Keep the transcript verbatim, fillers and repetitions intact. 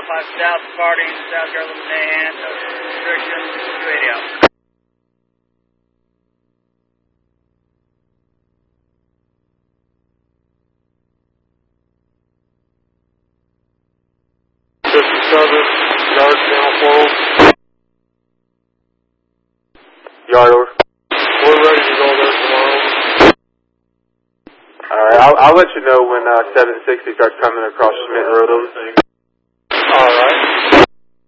five South, departing South Garland, Mahan, restriction, two eighty out. fifty-seven, yard channel four. Yard over. We're ready to go there tomorrow. Alright, I'll, I'll let you know when uh, seven sixty starts coming across Schmidt Road.